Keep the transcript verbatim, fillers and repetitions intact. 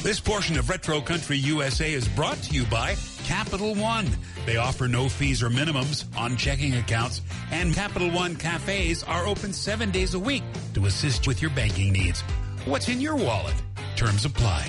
This portion of Retro Country U S A is brought to you by Capital One. They offer no fees or minimums on checking accounts, and Capital One cafes are open seven days a week to assist with your banking needs. What's in your wallet? Terms apply.